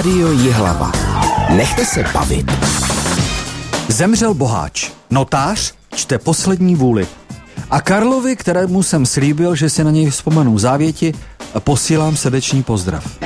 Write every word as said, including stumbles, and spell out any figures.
Rádio Jihlava. Nechte se bavit. Zemřel boháč. Notář čte poslední vůli. A Karlovi, kterému jsem slíbil, že si na něj vzpomenu v závěti, posílám srdečný pozdrav.